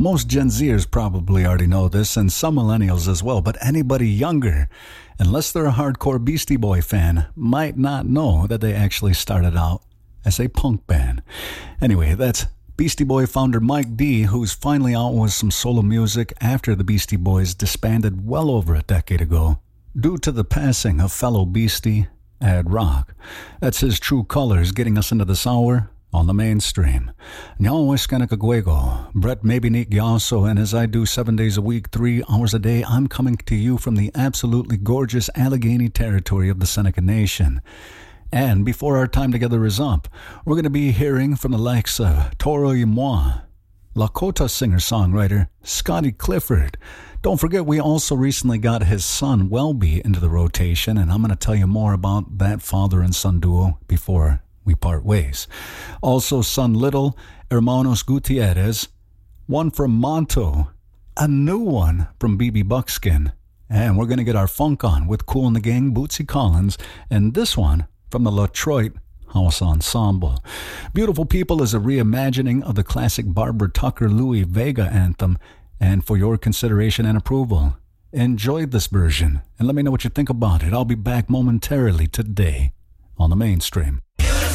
most Gen Zers probably already know this, and some millennials as well, but anybody younger, unless they're a hardcore Beastie Boy fan, might not know that they actually started out as a punk band. Anyway, that's Beastie Boy founder Mike D, who's finally out with some solo music after the Beastie Boys disbanded well over a decade ago, due to the passing of fellow Beastie, Ad Rock. That's his true colors getting us into this hour on the mainstream. Nyaw Iskanakagwego, Brett Mabinik Yaso, and as I do 7 days a week, 3 hours a day, I'm coming to you from the absolutely gorgeous Allegheny territory of the Seneca Nation. And before our time together is up, we're going to be hearing from the likes of Toro y Moi, Lakota singer-songwriter Scotty Clifford. Don't forget, we also recently got his son Welby into the rotation, and I'm going to tell you more about that father and son duo before we part ways. Also, son Little, Hermanos Gutierrez, one from Monto, a new one from BB Buckskin, and we're going to get our funk on with Kool and the Gang, Bootsy Collins, and this one from the Latroit House Ensemble. Beautiful People is a reimagining of the classic Barbara Tucker Louis Vega anthem, and for your consideration and approval, enjoy this version and let me know what you think about it. I'll be back momentarily today on the mainstream.